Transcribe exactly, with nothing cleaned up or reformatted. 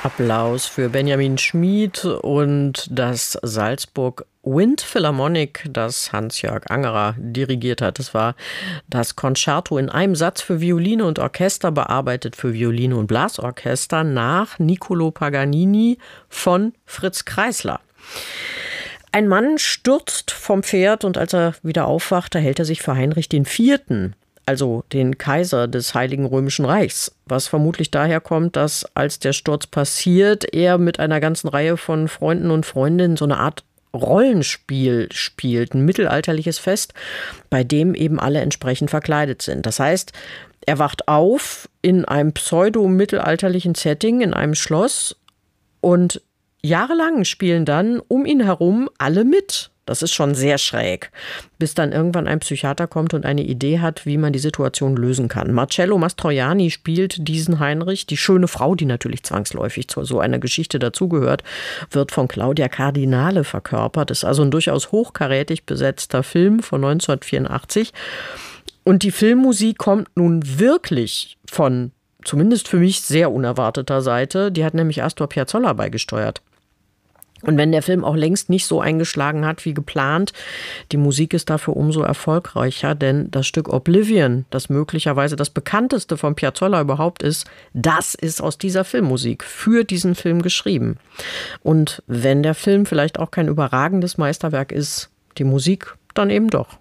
Applaus für Benjamin Schmid und das Salzburg Wind Philharmonic, das Hans-Jörg Angerer dirigiert hat. Das war das Concerto in einem Satz für Violine und Orchester, bearbeitet für Violine und Blasorchester nach Niccolò Paganini von Fritz Kreisler. Ein Mann stürzt vom Pferd und als er wieder aufwacht, da hält er sich für Heinrich den Vierten, also den Kaiser des Heiligen Römischen Reichs. Was vermutlich daher kommt, dass als der Sturz passiert, er mit einer ganzen Reihe von Freunden und Freundinnen so eine Art Rollenspiel spielt, ein mittelalterliches Fest, bei dem eben alle entsprechend verkleidet sind. Das heißt, er wacht auf in einem pseudo-mittelalterlichen Setting, in einem Schloss, und jahrelang spielen dann um ihn herum alle mit. Das ist schon sehr schräg, bis dann irgendwann ein Psychiater kommt und eine Idee hat, wie man die Situation lösen kann. Marcello Mastroianni spielt diesen Heinrich. Die schöne Frau, die natürlich zwangsläufig zu so einer Geschichte dazugehört, wird von Claudia Cardinale verkörpert. Das ist also ein durchaus hochkarätig besetzter Film von neunzehnhundertvierundachtzig. Und die Filmmusik kommt nun wirklich von, zumindest für mich, sehr unerwarteter Seite. Die hat nämlich Astor Piazzolla beigesteuert. Und wenn der Film auch längst nicht so eingeschlagen hat wie geplant, die Musik ist dafür umso erfolgreicher, denn das Stück Oblivion, das möglicherweise das bekannteste von Piazzolla überhaupt ist, das ist aus dieser Filmmusik für diesen Film geschrieben. Und wenn der Film vielleicht auch kein überragendes Meisterwerk ist, die Musik dann eben doch.